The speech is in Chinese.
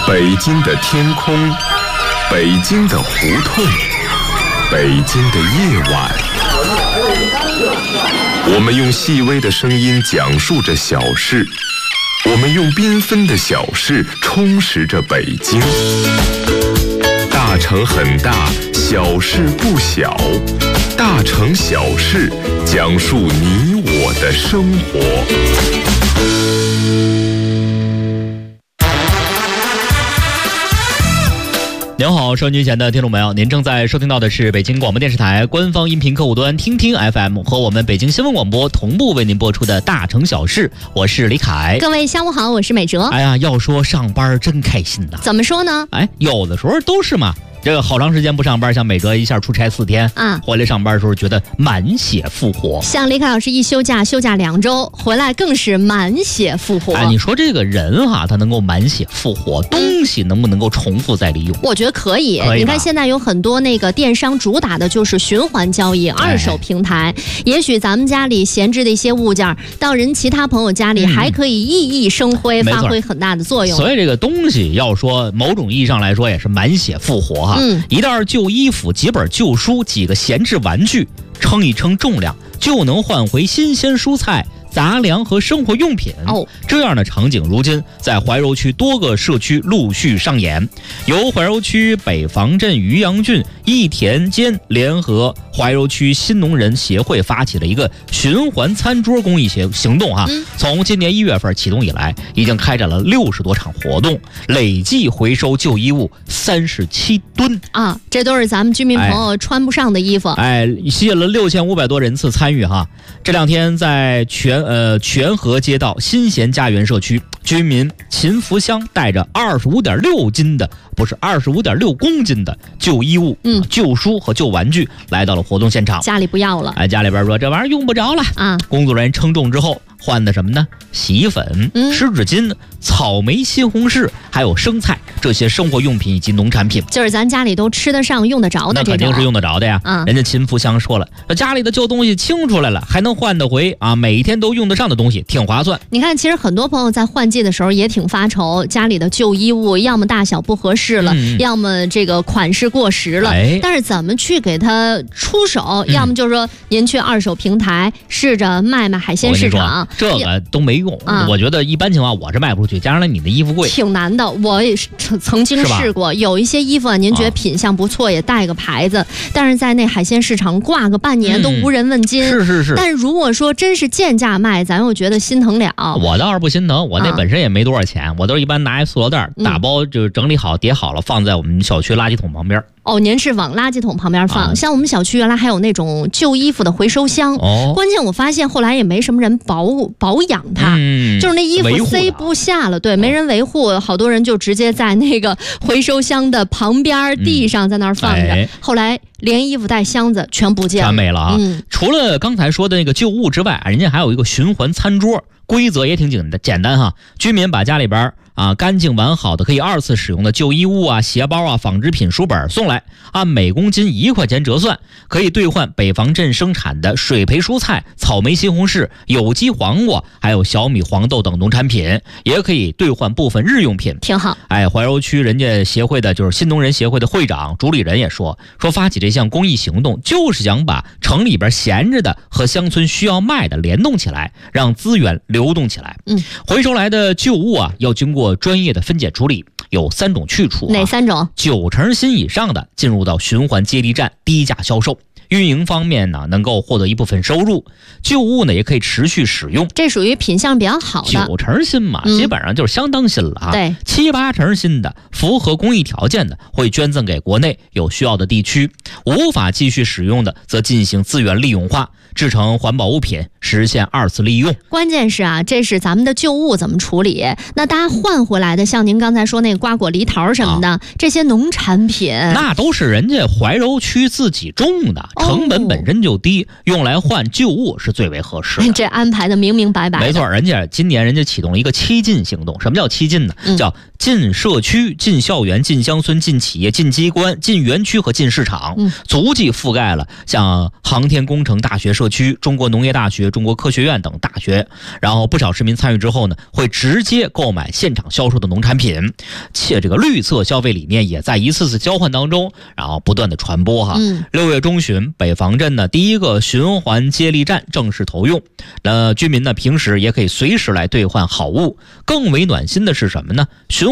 北京的天空，北京的胡同，北京的夜晚，我们用细微的声音讲述着小事，我们用缤纷的小事充实着北京。大城很大，小事不小，大城小事讲述你我的生活。 您好，收音机前的听众朋友，您正在收听到的是北京广播电视台官方音频客户端听听 FM 和我们北京新闻广播同步为您播出的大城小事，我是李凯。 各位下午好，我是美哲。 哎呀，要说上班真开心呐。 怎么说呢？ 有的时候都是嘛。这个好长时间不上班，像美哲一下出差4天啊，回来上班的时候觉得满血复活。 像李凯老师一休假2周，回来更是满血复活。 你说这个人哈，他能够满血复活，东西能不能够重复再利用？ 我觉得可以。你看现在有很多那个电商主打的就是循环交易、二手平台。也许咱们家里闲置的一些物件，到人其他朋友家里还可以熠熠生辉，发挥很大的作用。 所以这个东西要说某种意义上来说也是满血复活哈。一袋旧衣服、几本旧书、几个闲置玩具，称一称重量，就能换回新鲜蔬菜、杂粮和生活用品。这样的场景如今在怀柔区多个社区陆续上演。由怀柔区北房镇余杨郡义田间联合怀柔区新农人协会发起了一个循环餐桌公益行动哈。从今年1月份启动以来，已经开展了60多场活动，累计回收旧衣物37吨啊！这都是咱们居民朋友穿不上的衣服。 吸引了6500多人次参与哈。这2天在全河街道新贤家园社区，居民秦福香带着25.6公斤的旧衣物、旧书和旧玩具来到了活动现场。 家里不要了， 家里边说这玩意儿用不着了啊。工作人员称重之后换的什么呢？洗衣粉、湿纸巾、草莓、西红柿，还有生菜，这些生活用品以及农产品， 就是咱家里都吃得上、用得着的。 那肯定是用得着的呀。人家秦福香说了，家里的旧东西清出来了，还能换得回啊，每天都用得上的东西，挺划算。 你看，其实很多朋友在换季的时候也挺发愁，家里的旧衣物要么大小不合适了，要么这个款式过时了。但是怎么去给它出手？要么就是说您去二手平台试着卖海鲜市场， 这个都没用。我觉得一般情况我是卖不出去，加上你的衣服贵， 挺难的。我也是曾经试过，有一些衣服您觉得品相不错，也带个牌子，但是在那海鲜市场挂个半年都无人问津。 是。 但是如果说真是贱价卖，咱又觉得心疼了。 我倒是不心疼，我那本身也没多少钱，我都是一般拿一塑料袋打包，就整理好叠好了，放在我们小区垃圾桶旁边。 您是往垃圾桶旁边放。像我们小区原来还有那种旧衣服的回收箱。关键我发现后来也没什么人保养它，就是那衣服塞不下了，对，没人维护，好多人就直接在那个回收箱的旁边地上在那儿放着。后来连衣服带箱子全不见了， 全没了啊！除了刚才说的那个旧物之外，人家还有一个循环餐桌，规则也挺简单哈。居民把家里边干净完好的可以2次使用的旧衣物鞋包纺织品、书本送来，按每公斤1块钱折算，可以兑换北房镇生产的水培蔬菜、草莓、西红柿、有机黄瓜，还有小米、黄豆等农产品，也可以兑换部分日用品， 挺好。 怀柔区人家协会的就是新农人协会的会长主理人也说发起这项公益行动，就是想把城里边闲着的和乡村需要卖的联动起来，让资源流动起来。回收来的旧物要经过专业的分拣处理，有3种去处。 哪3种 ？9成新以上的进入到循环接力站低价销售，运营方面呢能够获得一部分收入，旧物呢也可以持续使用， 这属于品相比较好的。 9成新嘛，基本上就是相当新了对 ，7、8成新的符合公益条件的会捐赠给国内有需要的地区，无法继续使用的则进行资源利用化，制成环保物品，实现2次利用。 关键是这是咱们的旧物怎么处理？那大家换回来的，像您刚才说那个瓜果梨桃什么的，这些农产品， 那都是人家怀柔区自己种的，成本本身就低，用来换旧物是最为合适的。 这安排的明明白白的。 没错，今年人家启动了一个7进行动。什么叫7进呢？叫进社区、进校园、进乡村、进企业、进机关、进园区和进市场，足迹覆盖了像航天工程大学社区、中国农业大学、中国科学院等大学。然后不少市民参与之后呢，会直接购买现场销售的农产品，且这个绿色消费理念也在一次次交换当中，然后不断的传播哈。6月中旬，北防镇呢第一个循环接力站正式投用，居民呢平时也可以随时来兑换好物。更为暖心的是什么呢？